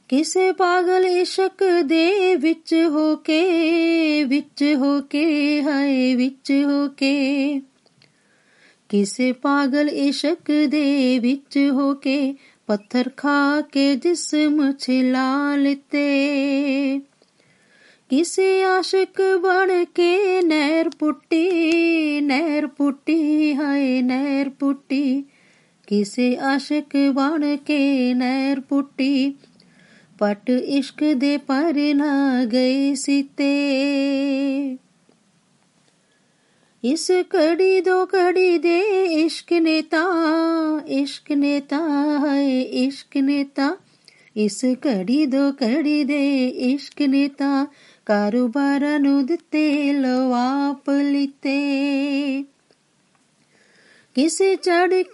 ਕਿਸੇ ਪਾਗਲ ਇਸ਼ਕ ਦੇ ਵਿੱਚ ਹੋ ਕੇ ਹਾਏ ਵਿੱਚ ਹੋ ਕੇ, ਕਿਸੇ ਪਾਗਲ ਇਸ਼ਕ ਦੇ ਵਿੱਚ ਹੋ ਕੇ ਪੱਥਰ ਖਾ ਕੇ ਜਿਸਮ ਛਿਲਾ ਲਿੱਤੇ, ਕਿਸੇ ਆਸ਼ਿਕ ਬਣ ਕੇ ਨਹਿਰ ਪੁੱਟੀ ਹਾਏ ਨਹਿਰ ਪੁੱਟੀ, ਕਿਸੇ ਆਸ਼ਿਕ ਬਣ ਕੇ ਨਹਿਰ ਪੁੱਟੀ, ਪਟ ਇਸ਼ਕ ਦੇ ਪਰ ਨਾ ਗਏ ਸੀਤੇ। ਇਸ ਘੜੀ ਦੋ ਘੜੀ ਦੇ ਇਸ਼ਕ ਨੇ ਤਾਂ ਹਾਏ ਇਸ਼ਕ ਨੇ ਤਾਂ, ਇਸ ਘੜੀ ਦੋ ਘੜੀ ਦੇ ਇਸ਼ਕ ਨੇ ਤਾਂ ਕਾਰੋਬਾਰਾਂ ਨੂੰ ਦਿੱਤੇ ਲਵਾ ਪਲੀਤੇ, ਕਿਸੇ ਚੜ